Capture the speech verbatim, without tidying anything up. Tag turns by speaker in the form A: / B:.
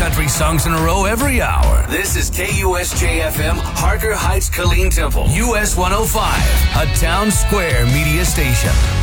A: country songs in a row every hour. This is K U S J F M, Harker Heights, Killeen Temple, U S one oh five, a Town Square media station.